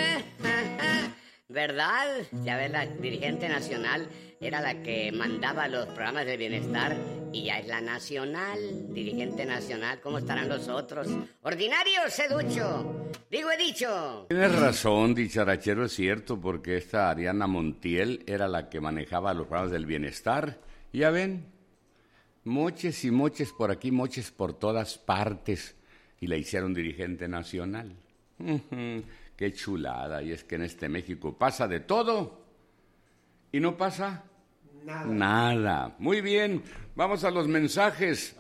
¿Verdad? Ya ves, la dirigente nacional era la que mandaba los programas de bienestar y ya es la nacional, dirigente nacional. ¿Cómo estarán los otros? ¡Ordinarios, Educho! Digo, he dicho. Tienes razón, dicharachero, es cierto, porque esta Ariana Montiel era la que manejaba los programas del bienestar. Ya ven, moches y moches por aquí, moches por todas partes, y la hicieron dirigente nacional. Qué chulada, y es que en este México pasa de todo y no pasa nada. Muy bien, vamos a los mensajes.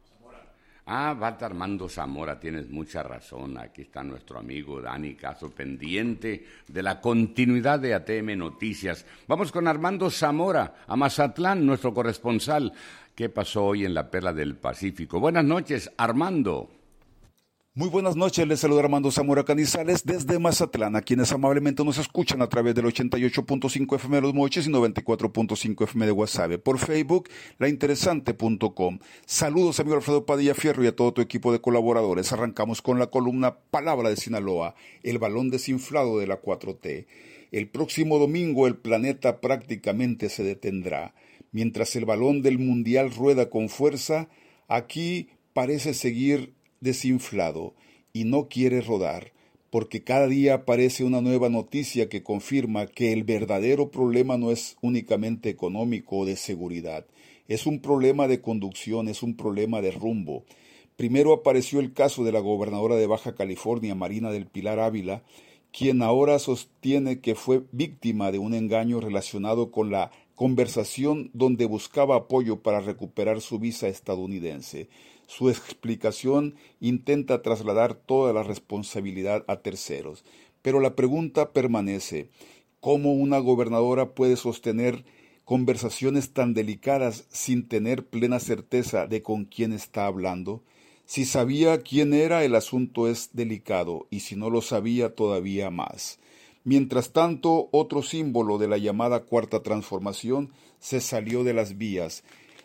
Bata Armando Zamora, tienes mucha razón. Aquí está nuestro amigo Dani Caso, pendiente de la continuidad de ATM Noticias. Vamos con Armando Zamora, a Mazatlán, nuestro corresponsal. ¿Qué pasó hoy en la Perla del Pacífico? Buenas noches, Armando. Muy buenas noches, les saluda Armando Zamora Canizales desde Mazatlán, a quienes amablemente nos escuchan a través del 88.5 FM de Los Mochis y 94.5 FM de Guasave, por Facebook, lainteresante.com. Saludos, amigo Alfredo Padilla Fierro, y a todo tu equipo de colaboradores. Arrancamos con la columna Palabra de Sinaloa, el balón desinflado de la 4T. El próximo domingo el planeta prácticamente se detendrá. Mientras el balón del Mundial rueda con fuerza, aquí parece seguir desinflado y no quiere rodar, porque cada día aparece una nueva noticia que confirma que el verdadero problema no es únicamente económico o de seguridad, es un problema de conducción, es un problema de rumbo. Primero apareció el caso de la gobernadora de Baja California, Marina del Pilar Ávila, quien ahora sostiene que fue víctima de un engaño relacionado con la conversación donde buscaba apoyo para recuperar su visa estadounidense. Su explicación intenta trasladar toda la responsabilidad a terceros. Pero la pregunta permanece: ¿cómo una gobernadora puede sostener conversaciones tan delicadas sin tener plena certeza de con quién está hablando? Si sabía quién era, el asunto es delicado, y si no lo sabía, todavía más. Mientras tanto, otro símbolo de la llamada Cuarta Transformación se salió de las vías.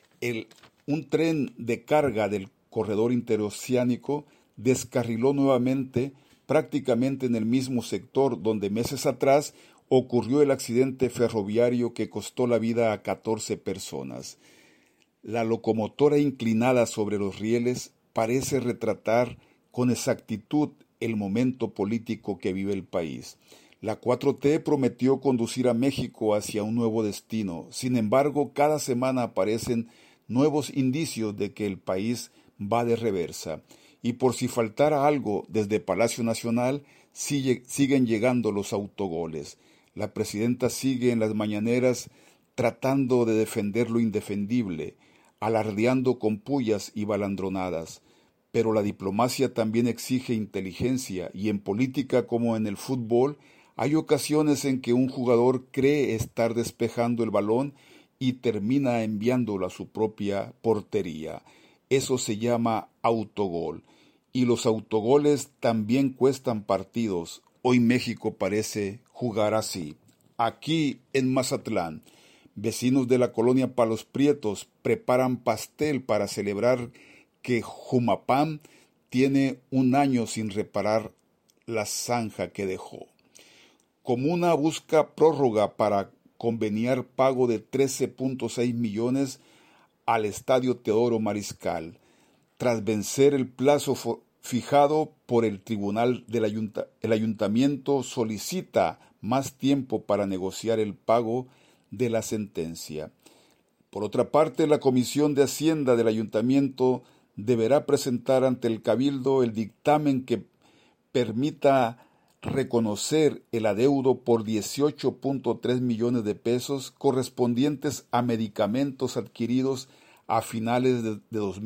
Un tren de carga del corredor interoceánico descarriló nuevamente prácticamente en el mismo sector donde meses atrás ocurrió el accidente ferroviario que costó la vida a 14 personas. La locomotora inclinada sobre los rieles parece retratar con exactitud el momento político que vive el país. La 4T prometió conducir a México hacia un nuevo destino. Sin embargo, cada semana aparecen nuevos indicios de que el país va de reversa. Y por si faltara algo, desde Palacio Nacional siguen llegando los autogoles. La presidenta sigue en las mañaneras tratando de defender lo indefendible, alardeando con pullas y balandronadas. Pero la diplomacia también exige inteligencia, y en política como en el fútbol hay ocasiones en que un jugador cree estar despejando el balón y termina enviándolo a su propia portería. Eso se llama autogol. Y los autogoles también cuestan partidos. Hoy México parece jugar así. Aquí en Mazatlán, vecinos de la colonia Palos Prietos preparan pastel para celebrar que Jumapam tiene un año sin reparar la zanja que dejó. Comuna busca prórroga para conveniar pago de 13.6 millones al Estadio Teodoro Mariscal, tras vencer el plazo fijado por el tribunal el ayuntamiento solicita más tiempo para negociar el pago de la sentencia. Por otra parte, la Comisión de Hacienda del ayuntamiento deberá presentar ante el Cabildo el dictamen que permita reconocer el adeudo por 18.3 millones de pesos correspondientes a medicamentos adquiridos a finales de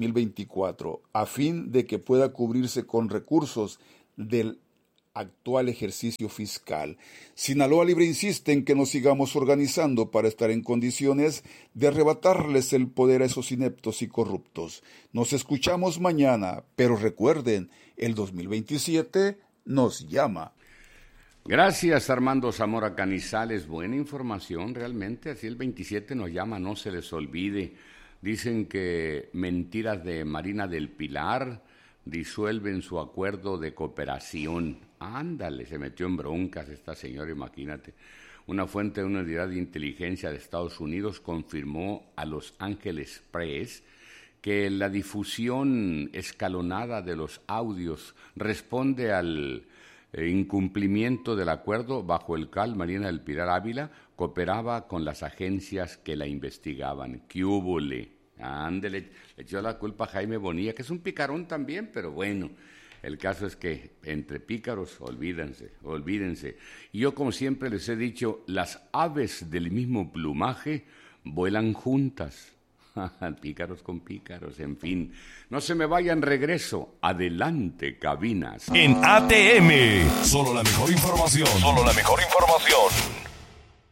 2024, a fin de que pueda cubrirse con recursos del actual ejercicio fiscal. Sinaloa Libre insiste en que nos sigamos organizando para estar en condiciones de arrebatarles el poder a esos ineptos y corruptos. Nos escuchamos mañana, pero recuerden, el 2027 nos llama. Gracias, Armando Zamora Canizales. Buena información, realmente. Así el 27 nos llama, no se les olvide. Dicen que mentiras de Marina del Pilar disuelven su acuerdo de cooperación. Ándale, se metió en broncas esta señora, imagínate. Una fuente de una unidad de inteligencia de Estados Unidos confirmó a Los Angeles Press que la difusión escalonada de los audios responde al incumplimiento del acuerdo bajo el cual Marina del Pilar Ávila cooperaba con las agencias que la investigaban. ¡Qué húbole! Ándele, le echó la culpa a Jaime Bonilla, que es un picarón también, pero bueno, el caso es que entre pícaros, olvídense. Y yo, como siempre les he dicho, las aves del mismo plumaje vuelan juntas. Pícaros con pícaros, en fin. No se me vayan, regreso. Adelante, cabinas. En ATM, solo la mejor información.